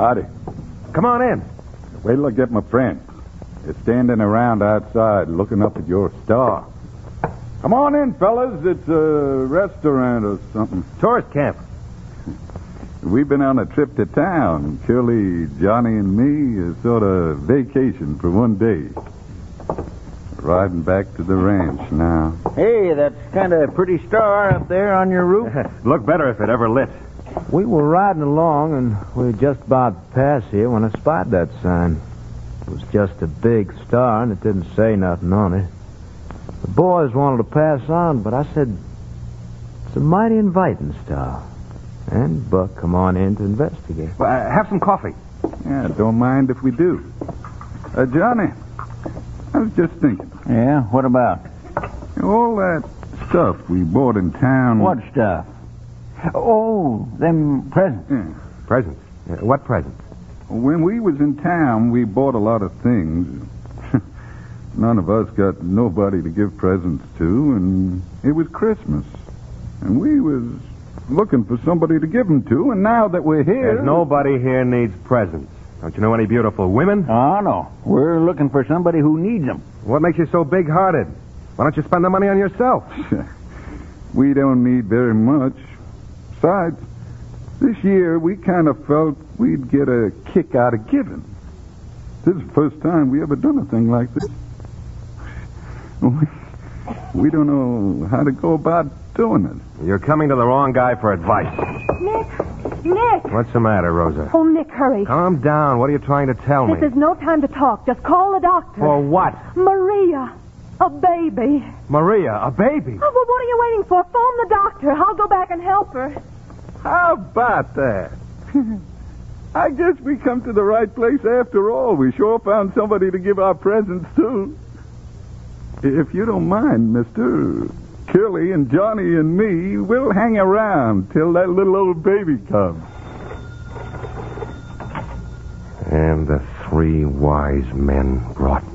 Howdy. Come on in. Wait till I get my friend. They're standing around outside looking up at your star. Come on in, fellas. It's a restaurant or something. Tourist camp. We've been on a trip to town. Curly, Johnny, and me. A sort of vacation for one day. Riding back to the ranch now. Hey, that's kind of a pretty star up there on your roof. Look better if it ever lit. We were riding along, and we were just about to pass here when I spotted that sign. It was just a big star, and it didn't say nothing on it. The boys wanted to pass on, but I said, it's a mighty inviting star. And Buck come on in to investigate. Well, have some coffee. Yeah, don't mind if we do. Johnny, I was just thinking. Yeah, what about? All that stuff we bought in town. What stuff? Oh, them presents. Yeah. Presents? What presents? When we was in town, we bought a lot of things. None of us got nobody to give presents to, and it was Christmas. And we was looking for somebody to give them to, and now that we're here... There's nobody here needs presents. Don't you know any beautiful women? Oh, no. We're looking for somebody who needs them. What makes you so big-hearted? Why don't you spend the money on yourself? We don't need very much. Besides, this year we kind of felt we'd get a kick out of giving. This is the first time we ever done a thing like this. We don't know how to go about doing it. You're coming to the wrong guy for advice. Nick! What's the matter, Rosa? Oh, Nick, hurry. Calm down. What are you trying to tell me? This is no time to talk. Just call the doctor. For what? Maria. A baby. Maria, a baby? Oh, well, what are you waiting for? Phone the doctor. I'll go back and help her. How about that? I guess we come to the right place after all. We sure found somebody to give our presents to. If you don't mind, mister, Curly and Johnny and me, we'll hang around till that little old baby comes. And the three wise men brought